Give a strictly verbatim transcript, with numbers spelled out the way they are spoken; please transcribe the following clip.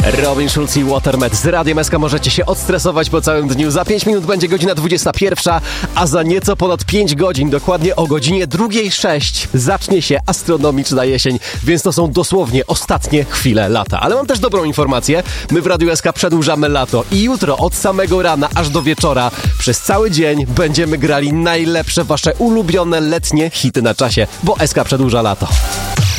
Robin Schulz i Watermed z Radiem S K. Możecie się odstresować po całym dniu. Za pięć minut będzie godzina dwudziesta pierwsza, a za nieco ponad pięć godzin, dokładnie o godzinie drugiej sześć, zacznie się astronomiczna jesień, więc to są dosłownie ostatnie chwile lata. Ale mam też dobrą informację. My w Radiu S K przedłużamy lato i jutro od samego rana aż do wieczora przez cały dzień będziemy grali najlepsze wasze ulubione letnie hity na czasie, bo S K przedłuża lato.